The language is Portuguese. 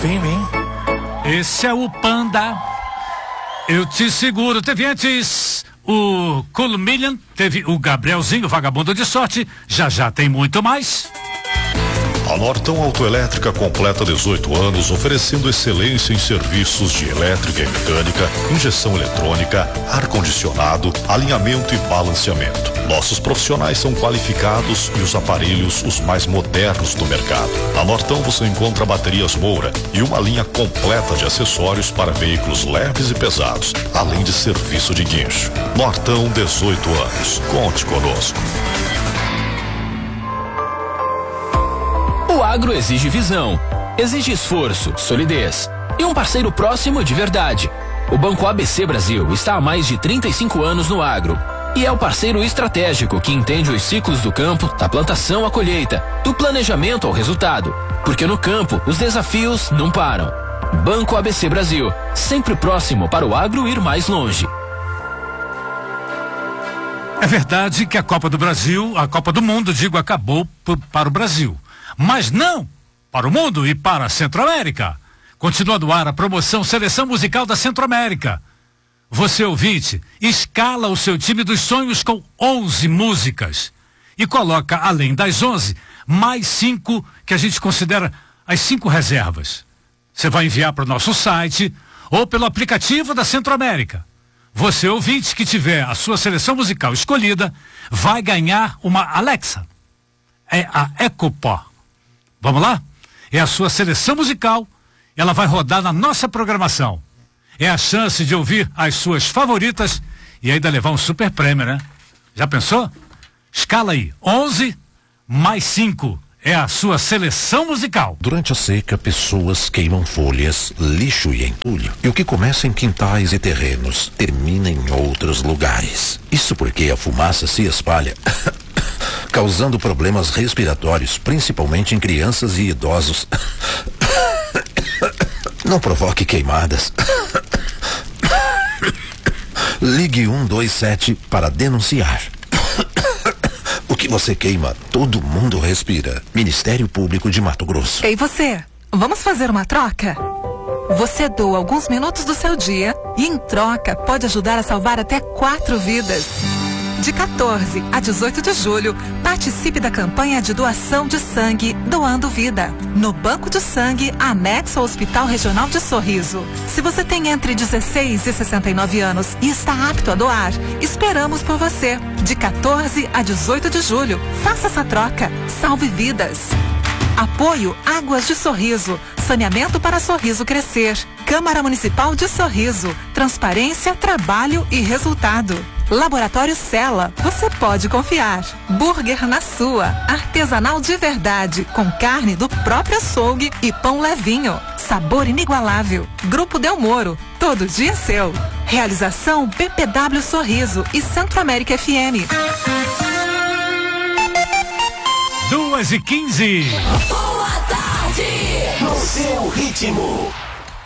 vem. Esse é o Panda. Eu te seguro. Teve antes o Cool Million, teve o Gabrielzinho, vagabundo de sorte. Já tem muito mais. A Nortão Autoelétrica completa 18 anos, oferecendo excelência em serviços de elétrica e mecânica, injeção eletrônica, ar-condicionado, alinhamento e balanceamento. Nossos profissionais são qualificados e os aparelhos os mais modernos do mercado. Na Nortão você encontra baterias Moura e uma linha completa de acessórios para veículos leves e pesados, além de serviço de guincho. Nortão, 18 anos. Conte conosco. O agro exige visão, exige esforço, solidez e um parceiro próximo de verdade. O Banco ABC Brasil está há mais de 35 anos no agro e é o parceiro estratégico que entende os ciclos do campo, da plantação à colheita, do planejamento ao resultado, porque no campo os desafios não param. Banco ABC Brasil, sempre próximo para o agro ir mais longe. É verdade que a Copa do Brasil, a Copa do Mundo, acabou para o Brasil. Mas não para o mundo e para a Centro-América. Continua no ar a promoção Seleção Musical da Centro-América. Você, ouvinte, escala o seu time dos sonhos com 11 músicas e coloca, além das 11, mais 5 que a gente considera as 5 reservas. Você vai enviar para o nosso site ou pelo aplicativo da Centro-América. Você, ouvinte, que tiver a sua seleção musical escolhida, vai ganhar uma Alexa. É a EcoPod. Vamos lá? É a sua seleção musical, ela vai rodar na nossa programação. É a chance de ouvir as suas favoritas e ainda levar um super prêmio, né? Já pensou? Escala aí, 11 mais 5 é a sua seleção musical. Durante a seca, pessoas queimam folhas, lixo e entulho. E o que começa em quintais e terrenos, termina em outros lugares. Isso porque a fumaça se espalha causando problemas respiratórios, principalmente em crianças e idosos. Não provoque queimadas. Ligue 127 para denunciar. O que você queima, todo mundo respira. Ministério Público de Mato Grosso. Ei, você, vamos fazer uma troca? Você doa alguns minutos do seu dia e, em troca, pode ajudar a salvar até 4 vidas. De 14 a 18 de julho, participe da campanha de doação de sangue Doando Vida, no Banco de Sangue anexo ao Hospital Regional de Sorriso. Se você tem entre 16 e 69 anos e está apto a doar, esperamos por você. De 14 a 18 de julho, faça essa troca. Salve vidas. Apoio Águas de Sorriso, saneamento para Sorriso crescer. Câmara Municipal de Sorriso, transparência, trabalho e resultado. Laboratório Cela, você pode confiar. Burger na Sua, artesanal de verdade, com carne do próprio açougue e pão levinho. Sabor inigualável. Grupo Del Moro, todo dia seu. Realização BPW Sorriso e Centro-América FM. 2h15. Boa tarde. No seu ritmo.